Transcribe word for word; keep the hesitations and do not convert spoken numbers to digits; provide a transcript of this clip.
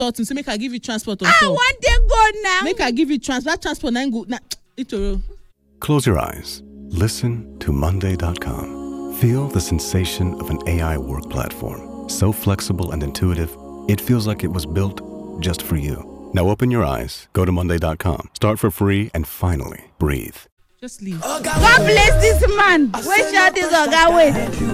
thought him say make I give you transport on I top. want to go now. Make I give you transport. That transport now go. Nah, itoro. Close your eyes. Listen to Monday dot com. Feel the sensation of an A I work platform. So flexible and intuitive, it feels like it was built just for you. Now open your eyes, go to Monday dot com, start for free, and finally breathe. Just leave. God bless this man. Where shall this Oga wait?